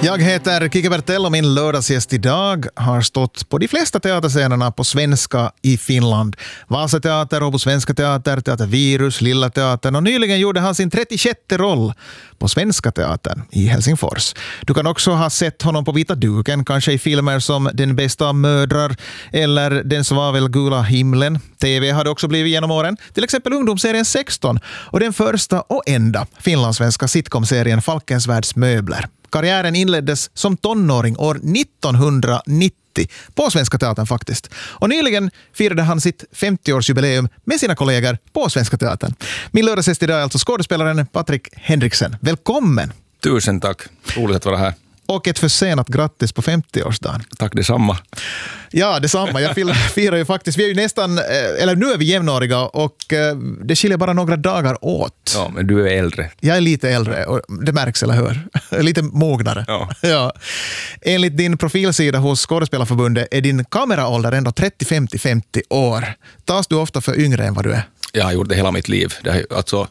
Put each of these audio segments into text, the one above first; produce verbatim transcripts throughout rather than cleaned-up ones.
Jag heter Kike Bertell och min lördagsgäst idag har stått på de flesta teaterscenerna på svenska i Finland. Vasa teater, Åbo Svenska teater, Teater Virus, Lilla teatern och nyligen gjorde han sin trettiosjätte roll på Svenska teatern i Helsingfors. Du kan också ha sett honom på vita duken, kanske i filmer som Den bästa av mödrar eller Den svavelgula himlen. T V hade också blivit genom åren, till exempel ungdomsserien sexton och den första och enda finlandssvenska sitcom-serien Falkens världs möbler. Karriären inleddes som tonåring år nittonhundranittio på Svenska teatern faktiskt. Och nyligen firade han sitt femtioårsjubileum med sina kollegor på Svenska teatern. Min lördagsgäst idag är alltså skådespelaren Patrik Henriksen. Välkommen! Tusen tack. Roligt att vara här. Och ett försenat grattis på femtioårsdagen. Tack detsamma. Ja, detsamma. Jag firar ju faktiskt, vi är ju nästan, eller nu är vi jämnåriga och det skiljer bara några dagar åt. Ja, men du är äldre. Jag är lite äldre och det märks, eller hur? Lite mognare. Ja. Ja. Enligt din profilsida hos Skådespelarförbundet är din kameraålder ändå trettio till femtio år. Tas du ofta för yngre än vad du är? Jag har gjort det hela mitt liv. Det har, alltså,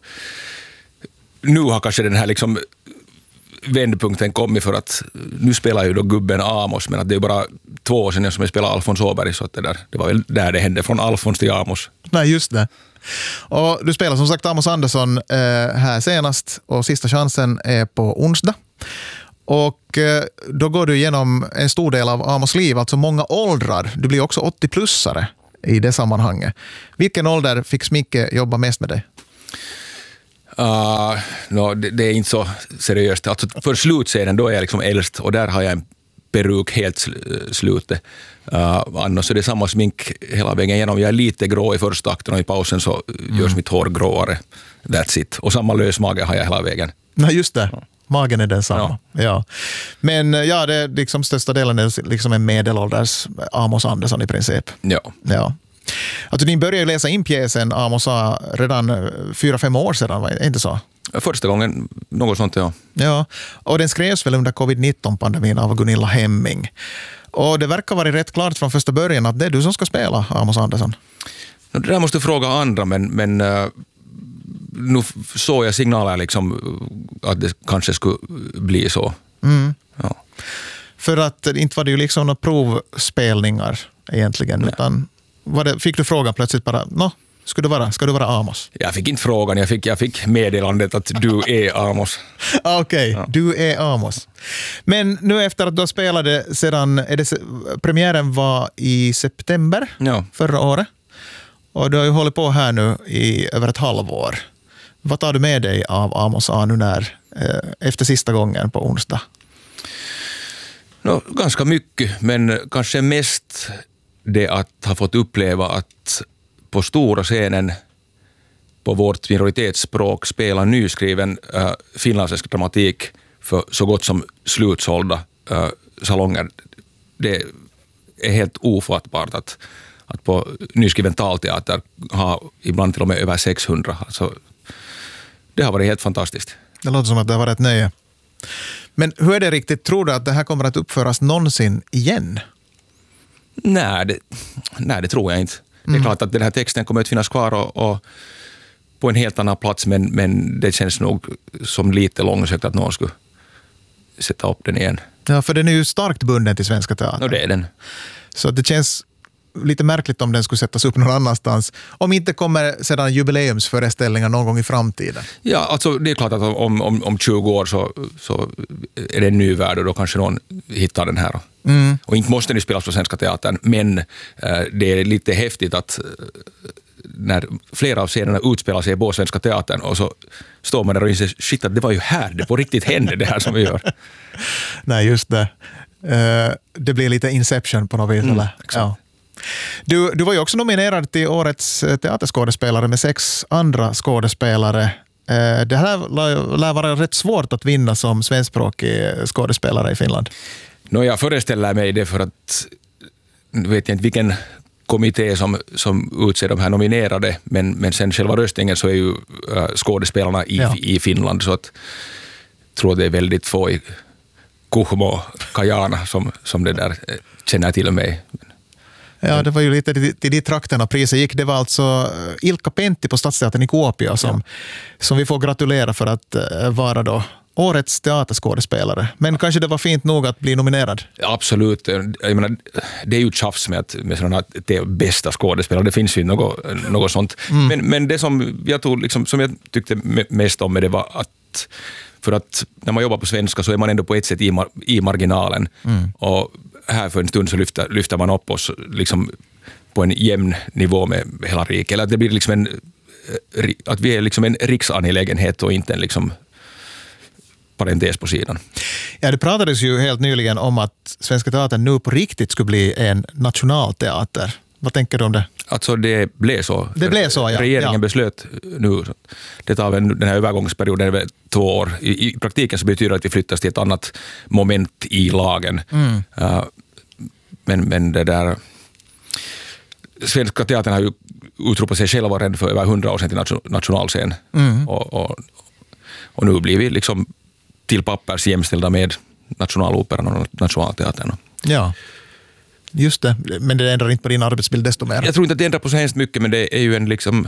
nu har kanske den här liksom vändpunkten kommit för att nu spelar ju då gubben Amos, men att det är bara två år sedan som jag spelade Alfons Åberg, så att det, där, det var väl där det hände, från Alfons till Amos. Nej, just det. Och du spelar som sagt Amos Andersson eh, här senast och sista chansen är på onsdag. Och eh, då går du igenom en stor del av Amos liv, alltså många åldrar. Du blir också åttio-plussare i det sammanhanget. Vilken ålder fick Smicke jobba mest med dig? Uh, no, det, det är inte så seriöst. Alltså, för slutscenen då är jag liksom äldst och där har jag en peruk helt sl- slutet. Uh, annars är det samma smink hela vägen igenom. Jag är lite grå i första akten och i pausen så mm. görs mitt hår gråare. That's it. Och samma lösmage har jag hela vägen. Nej, just det. Magen är densamma. Ja. Ja. Men ja, det är liksom största delen är liksom en medelålders Amos Andersson i princip. Ja. Ja. Alltså, ni började ju läsa in pjäsen Amos redan fyra, fem år sedan, var det inte så? Första gången, något sånt, ja. Ja, och den skrevs väl under covid nitton-pandemin av Gunilla Hemming. Och det verkar vara rätt klart från första början att det är du som ska spela Amos Andersson. Det där måste du fråga andra, men, men uh, nu såg jag signaler liksom att det kanske skulle bli så. Mm. Ja. För att inte var det ju liksom några provspelningar egentligen, nej. Utan var det, fick du frågan plötsligt bara, nå, ska du vara, ska du vara Amos? Jag fick inte frågan, jag fick, jag fick meddelandet att du är Amos. Okej, okay, ja. Du är Amos. Men nu efter att du har spelat det sedan, är det, premiären var i september ja. förra året. Och du har ju hållit på här nu i över ett halvår. Vad tar du med dig av Amos A nu när, eh, efter sista gången på onsdag? No, ganska mycket, men kanske mest det att ha fått uppleva att på stora scenen på vårt minoritetsspråk spela nyskriven äh, finlandssvensk dramatik för så gott som slutsålda äh, salonger. Det är helt ofattbart att, att på nyskriven talteater ha ibland till och med över sexhundra. Alltså, det har varit helt fantastiskt. Det låter som att det har varit ett nöje. Men hur är det riktigt? Tror du att det här kommer att uppföras någonsin igen? Nej, det, nej, det tror jag inte. Det är mm. klart att den här texten kommer att finnas kvar och, och på en helt annan plats, men, men det känns nog som lite långsökt att någon skulle sätta upp den igen. Ja, för den är ju starkt bunden till Svenska teatern. Och det är den. Så det känns lite märkligt om den skulle sättas upp någon annanstans. Om inte kommer sedan jubileumsföreställningar någon gång i framtiden. Ja, alltså det är klart att om, om, om tjugo år så, så är det en ny värld och då kanske någon hittar den här. Mm. Och inte måste den spelas på Svenska teatern, men äh, det är lite häftigt att äh, när flera av scenerna utspelar sig på Svenska teatern och så står man där och inser, shit, att det var ju här, det på riktigt hände det här som vi gör. Nej, just det. Uh, det blir lite Inception på något vis, mm, eller? Ja. Du, du var ju också nominerad till årets teaterskådespelare med sex andra skådespelare. Det här lär vara rätt svårt att vinna som svenskspråkig skådespelare i Finland. No, jag föreställer mig det för att vet jag inte vilken kommitté som, som utser de här nominerade, men, men sen själva röstningen så är ju äh, skådespelarna i, ja. i Finland, så att jag tror det är väldigt få i Kuhmo, Kajana som, som det där känner till mig. Ja, det var ju lite till, till de trakterna priset gick. Det var alltså Ilkka Pentti på Stadsteatern i Kuopio som, ja. som vi får gratulera för att uh, vara då årets teaterskådespelare. Men kanske det var fint nog att bli nominerad. Absolut. Jag menar, det är ju tjafs med, att, med sådana att det är bästa skådespelare. Det finns ju något, något sånt. Mm. Men, men det som jag, tog, liksom, som jag tyckte mest om med det var att för att när man jobbar på svenska så är man ändå på ett sätt i, mar- i marginalen. Mm. Och här för en stund så lyfter, lyfter man upp oss liksom på en jämn nivå med hela riket. Eller att det blir liksom en, att vi är liksom en riksangelägenhet och inte en liksom parentes på sidan. Ja, det pratades ju helt nyligen om att Svenska Teatern nu på riktigt skulle bli en nationalteater. Vad tänker du om det? Alltså det blev så. Det blev så, ja. Regeringen ja. beslöt nu, det tar väl den här övergångsperioden över två år. I, I praktiken så betyder det att vi flyttas till ett annat moment i lagen. Mm. Uh, men, men det där... Svenska Teatern har ju utropat sig själva redan för över hundra år sedan till nationalscen. Mm. Och, och, och nu blir vi liksom till pappers jämställda med Nationaloperan och Nationalteatern. Ja, just det. Men det ändrar inte på din arbetsbild desto mer. Jag tror inte att det ändrar på så hemskt mycket, men det är ju en liksom...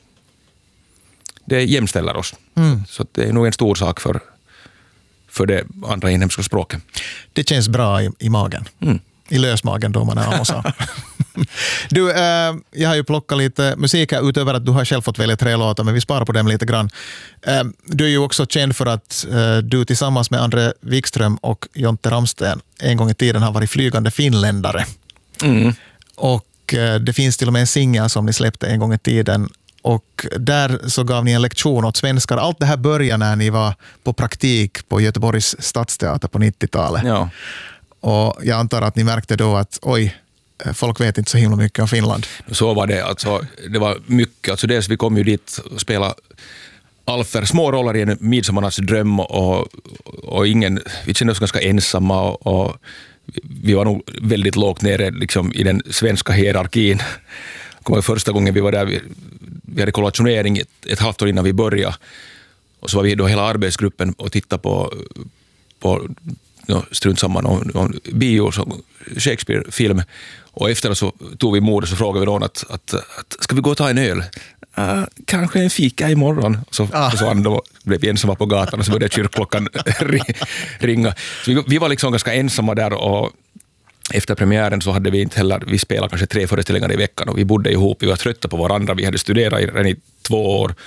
Det jämställer oss. Mm. Så det är nog en stor sak för, för det andra inhemska språket. Det känns bra i, i magen. Mm. I lösmagen då man är amosa. Du, äh, jag har ju plockat lite musik här utöver att du har själv fått välja tre låtar, men vi sparar på dem lite grann. Äh, du är ju också känd för att äh, du tillsammans med André Wikström och Jonte Ramsten en gång i tiden har varit flygande finländare. Mm. Och äh, det finns till och med en singel som ni släppte en gång i tiden. Och där så gav ni en lektion åt svenskar. Allt det här började när ni var på praktik på Göteborgs stadsteater på nittiotalet. Ja. Och jag antar att ni märkte då att oj, folk vet inte så himla mycket om Finland. Så var det. Alltså, det var mycket. Alltså dels vi kom ju dit och spelade Alfer små roller i en midsommarnas dröm och, och ingen, vi kände oss ganska ensamma och, och vi var nog väldigt lågt nere liksom, i den svenska hierarkin. Kommer första gången vi var där, vi, vi hade kollationering ett, ett halvt år innan vi började och så var vi då hela arbetsgruppen och tittade på, på no, strunt samman någon, någon bio, så Shakespeare-film. Och efter så tog vi mod och så frågade vi någon att, att, att ska vi gå och ta en öl? Uh, kanske en fika imorgon. Så ah. försvann de och blev ensamma på gatan och så började kyrkklockan ringa. Så vi, vi var liksom ganska ensamma där och efter premiären så hade vi inte heller, vi spelade kanske tre föreställningar i veckan och vi bodde ihop, vi var trötta på varandra, vi hade studerat redan i två år.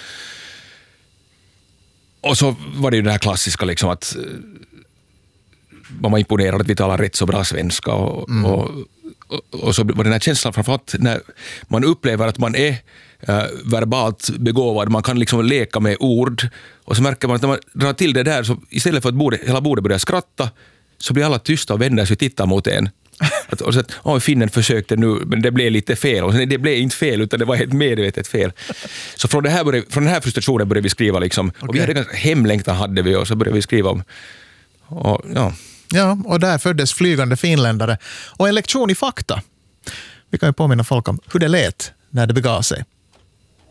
Och så var det ju det här klassiska liksom att man var imponerad att vi talar rätt så bra svenska och, mm. och, och, och så var den här känslan framförallt när man upplever att man är äh, verbalt begåvad, man kan liksom leka med ord och så märker man att när man drar till det där så istället för att bordet, hela bordet börjar skratta så blir alla tysta och vänder sig och tittar mot en. Att, och så att, åh, finnen försökte nu, men det blev lite fel. Och sen, det blev inte fel, utan det var ett medvetet fel. Så från, det här började, från den här frustrationen började vi skriva liksom. Okay. Och vi hade ganska hemlängtan hade vi och så började vi skriva om. Och, ja. ja, och där föddes flygande finländare. Och en lektion i fakta. Vi kan ju påminna folk om hur det lät när det begav sig.